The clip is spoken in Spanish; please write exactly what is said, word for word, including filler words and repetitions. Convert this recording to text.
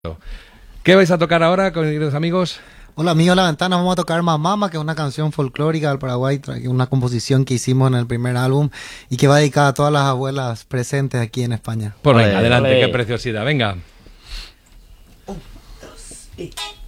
¿Qué vais a tocar ahora, queridos amigos? Hola amigos de La Ventana, vamos a tocar Mamama, que es una canción folclórica del Paraguay, una composición que hicimos en el primer álbum y que va dedicada a todas las abuelas presentes aquí en España. Pues venga, Olé, adelante, olé. qué preciosidad, venga. Un, dos, y...